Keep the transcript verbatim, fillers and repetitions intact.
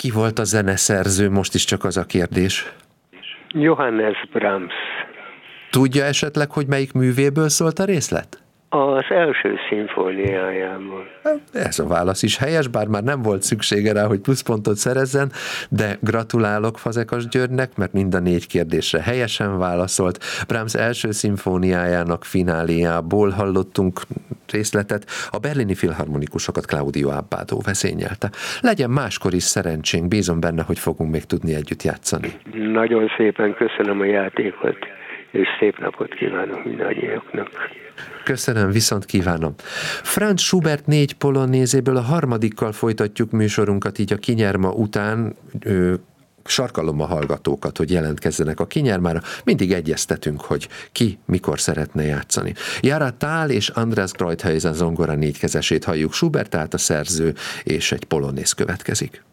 Ki volt a zeneszerző? Most is csak az a kérdés. Johannes Brahms. Tudja esetleg, hogy melyik művéből szólt a részlet? Az első szimfóniájából. Ez a válasz is helyes, bár már nem volt szüksége rá, hogy pluszpontot szerezzen, de gratulálok Fazekas Györgynek, mert mind a négy kérdésre helyesen válaszolt. Brahms első szimfóniájának fináléjából hallottunk részletet, a berlini filharmonikusokat Claudio Abbado vezényelte. Legyen máskor is szerencsénk, bízom benne, hogy fogunk még tudni együtt játszani. Nagyon szépen köszönöm a játékot, és szép napot kívánok mindannyiaknak. Köszönöm, viszont kívánom. Franz Schubert négy polonézéből a harmadikkal folytatjuk műsorunkat, így a kinyerma után ö, sarkalom a hallgatókat, hogy jelentkezzenek a kinyermára. Mindig egyeztetünk, hogy ki mikor szeretne játszani. Jara Tál és András Greuthuysen zongora négykezesét halljuk. Schubert, tehát a szerző, és egy polonéz következik.